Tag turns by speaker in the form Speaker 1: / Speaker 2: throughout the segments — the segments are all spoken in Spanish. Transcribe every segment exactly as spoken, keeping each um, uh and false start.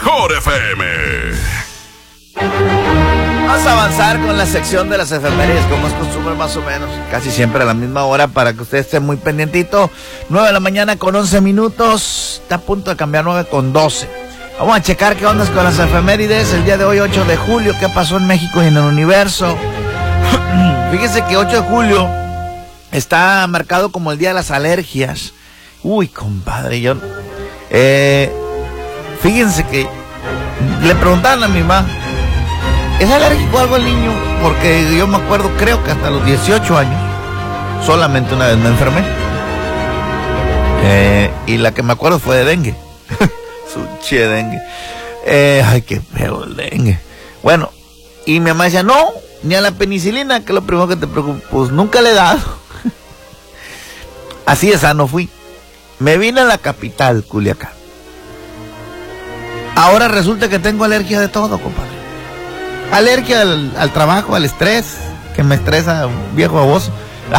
Speaker 1: mejor F M.
Speaker 2: Vamos a avanzar con la sección de las efemérides, como es costumbre más o menos, casi siempre a la misma hora para que usted esté muy pendientito. nueve de la mañana con once minutos, está a punto de cambiar nueve con doce. Vamos a checar qué ondas con las efemérides. El día de hoy, ocho de julio, qué pasó en México y en el universo. Fíjese que ocho de julio está marcado como el día de las alergias. Uy, compadre, yo... Eh, fíjense que le preguntaban a mi mamá, ¿es alérgico algo el niño? Porque yo me acuerdo, creo que hasta los dieciocho años, solamente una vez me enfermé. Eh, y la que me acuerdo fue de dengue. Su che dengue. Eh, ay, qué feo el dengue. Bueno, y mi mamá decía, no, ni a la penicilina, que es lo primero que te preocupa. Pues nunca le he dado. Así de sano fui. Me vine a la capital, Culiacán. Ahora resulta que tengo alergia de todo, compadre. Alergia al, al trabajo, al estrés, que me estresa un viejo baboso.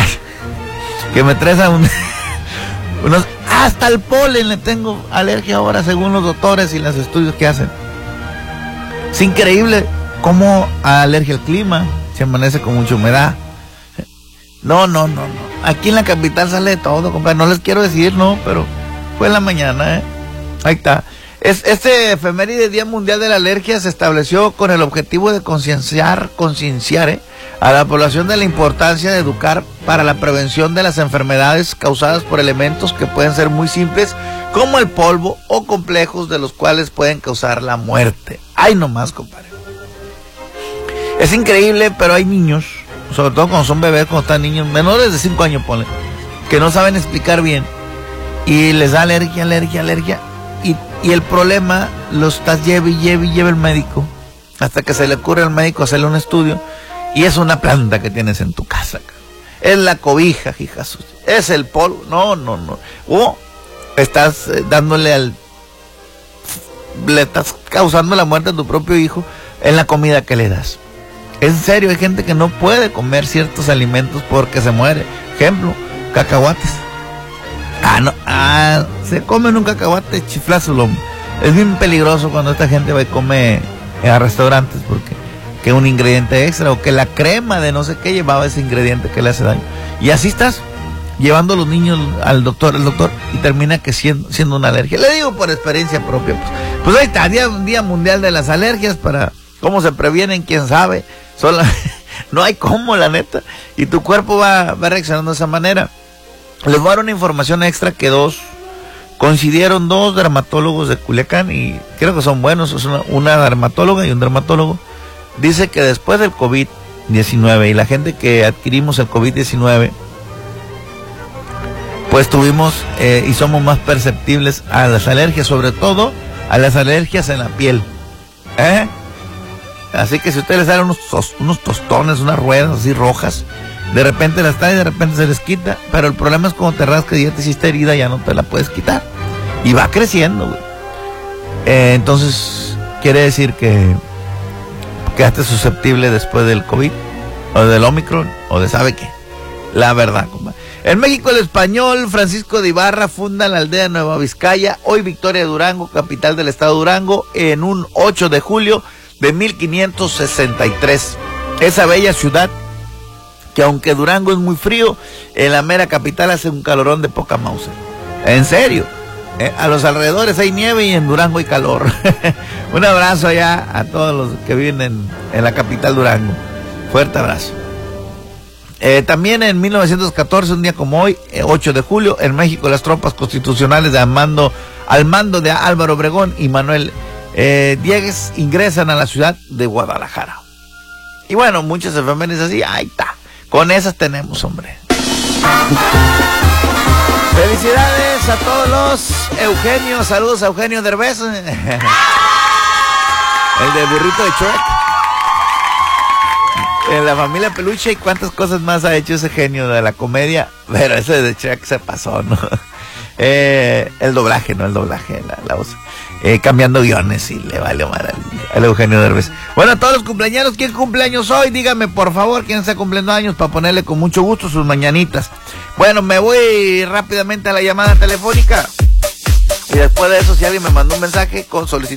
Speaker 2: Que me estresa un... unos, hasta el polen le tengo alergia ahora, según los doctores y los estudios que hacen. Es increíble cómo alergia al clima, se amanece con mucha humedad. No, no, no, no. Aquí en la capital sale de todo, compadre. No les quiero decir, no, pero fue en la mañana, ¿eh? Ahí está. Es, este efeméride Día Mundial de la Alergia se estableció con el objetivo de concienciar, concienciar ¿eh? a la población de la importancia de educar para la prevención de las enfermedades causadas por elementos que pueden ser muy simples, como el polvo, o complejos de los cuales pueden causar la muerte. Ay, nomás, compadre. Es increíble, pero hay niños, sobre todo cuando son bebés, cuando están niños, menores de cinco años, ponle, que no saben explicar bien y les da alergia, alergia, alergia. Y, y el problema lo estás lleve y lleve y lleve el médico hasta que se le ocurre al médico hacerle un estudio y es una planta que tienes en tu casa. Es la cobija, hija suya. Es el polvo. No, no, no. O estás eh, dándole al... le estás causando la muerte a tu propio hijo en la comida que le das. En serio, hay gente que no puede comer ciertos alimentos porque se muere. Ejemplo, cacahuates. Ah, no, ah, se comen un cacahuate, chiflazo, lomo. Es bien peligroso cuando esta gente va y come a restaurantes porque que un ingrediente extra o que la crema de no sé qué llevaba ese ingrediente que le hace daño. Y así estás llevando a los niños al doctor, el doctor, y termina que siendo, siendo una alergia. Le digo por experiencia propia. Pues, pues ahí está, día, día mundial de las alergias, para cómo se previenen, quién sabe. Solo, no hay cómo, la neta. Y tu cuerpo va, va reaccionando de esa manera. Les voy a dar una información extra que dos, coincidieron dos dermatólogos de Culiacán y creo que son buenos, es una, una dermatóloga y un dermatólogo. Dice que después del COVID diecinueve y la gente que adquirimos el COVID diecinueve, pues tuvimos eh, y somos más perceptibles a las alergias, sobre todo a las alergias en la piel. ¿Eh? Así que si ustedes les salen unos, tos, unos tostones, unas ruedas así rojas, de repente las trae y de repente se les quita, pero el problema es cuando te rascas y ya te hiciste herida, ya no te la puedes quitar. Y va creciendo, güey. Eh, entonces, quiere decir que quedaste susceptible después del COVID, o del Omicron, o de sabe qué. La verdad, compadre. En México, el español Francisco de Ibarra funda la aldea de Nueva Vizcaya, hoy Victoria de Durango, capital del estado de Durango, en un ocho de julio de mil quinientos sesenta y tres. Esa bella ciudad, que aunque Durango es muy frío, en la mera capital hace un calorón de poca mauser. En serio, eh, a los alrededores hay nieve y en Durango hay calor. Un abrazo allá a todos los que viven en, en la capital Durango. Fuerte abrazo. Eh, también en mil novecientos catorce, un día como hoy, eh, ocho de julio, en México las tropas constitucionales de Armando, al mando de Álvaro Obregón y Manuel eh, Diegues ingresan a la ciudad de Guadalajara. Y bueno, muchas efemérides así, ahí está. Con esas tenemos, hombre. Felicidades a todos los Eugenio. Saludos a Eugenio Derbez. El de Burrito de Shrek. En la familia Peluche, y cuántas cosas más ha hecho ese genio de la comedia. Pero ese de Shrek se pasó, ¿no? Eh, el doblaje, ¿no? El doblaje, la, la voz. Eh, cambiando guiones y le vale mal al, al Eugenio Derbez. Bueno, a todos los cumpleaños, ¿quién cumpleaños hoy? Dígame, por favor, quién está cumpliendo años para ponerle con mucho gusto sus mañanitas. Bueno, me voy rápidamente a la llamada telefónica. Y después de eso, si alguien me mandó un mensaje con solicitud